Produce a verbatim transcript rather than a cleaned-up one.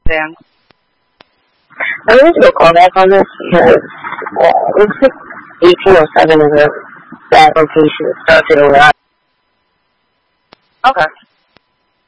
understand. I need to call back on this because uh, it looks like eighteen oh seven is a bad location. It starts at a lot. Okay.